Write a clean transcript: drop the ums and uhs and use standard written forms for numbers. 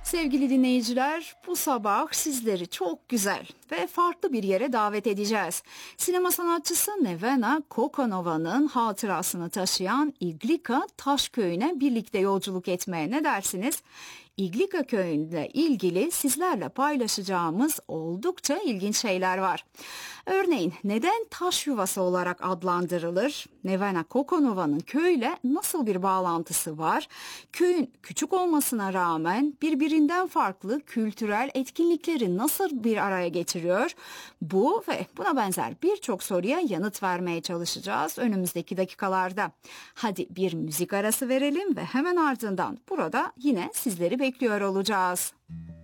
Sevgili dinleyiciler, bu sabah sizleri çok güzel ve farklı bir yere davet edeceğiz. Sinema sanatçısı Nevena Kokonova'nın hatırasını taşıyan İglika Taşköyü'ne birlikte yolculuk etmeye ne dersiniz? İglika köyüyle ilgili sizlerle paylaşacağımız oldukça ilginç şeyler var. Örneğin neden taş yuvası olarak adlandırılır? Nevena Kokonova'nın köyle nasıl bir bağlantısı var? Köyün küçük olmasına rağmen birbirinden farklı kültürel etkinlikleri nasıl bir araya getiriyor? Bu ve buna benzer birçok soruya yanıt vermeye çalışacağız önümüzdeki dakikalarda. Hadi bir müzik arası verelim ve hemen ardından burada yine sizleri bekliyor olacağız.